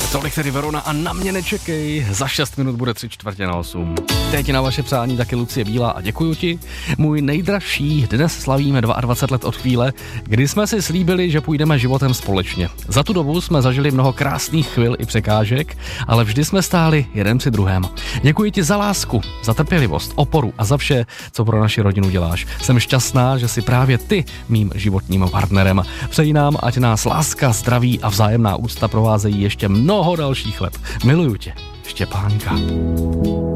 Tolik tedy Verona a Na mě nečekej. Za 6 minut bude 7:45. Teď na vaše přání taky Lucie Bílá a děkuju ti. Můj nejdražší, dnes slavíme 22 let od chvíle, kdy jsme si slíbili, že půjdeme životem společně. Za tu dobu jsme zažili mnoho krásných chvil i překážek, ale vždy jsme stáli jeden při druhém. Děkuji ti za lásku, za trpělivost, oporu a za vše, co pro naši rodinu děláš. Jsem šťastná, že jsi právě ty mým životním partnerem. Přeji nám, ať nás láska, zdraví a vzájemná úcta provázejí ještě mnoho dalších let. Miluju tě, Štěpánka.